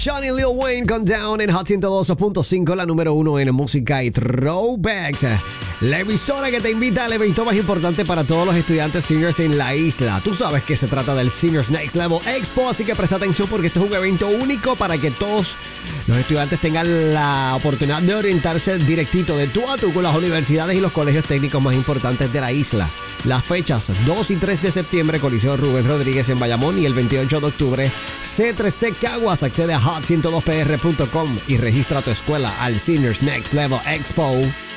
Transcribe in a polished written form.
Johnny Lil Wayne con Down en Hot 102.5, la número 1 en música y throwbacks. La emisora que te invita al evento más importante para todos los estudiantes seniors en la isla. Tú sabes que se trata del Seniors Next Level Expo, así que presta atención porque este es un evento único para que todos los estudiantes tengan la oportunidad de orientarse directito de tú a tú con las universidades y los colegios técnicos más importantes de la isla. Las fechas 2 y 3 de septiembre, Coliseo Rubén Rodríguez en Bayamón, y el 28 de octubre, C3T Caguas. Accede a hot102pr.com y registra tu escuela al Seniors Next Level Expo.